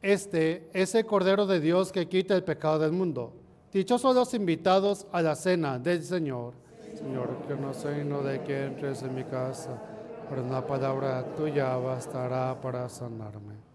Este es el Cordero de Dios que quita el pecado del mundo. Dichosos los invitados a la cena del Señor. Señor, que no soy digno de que entres en mi casa, pero una palabra tuya bastará para sanarme.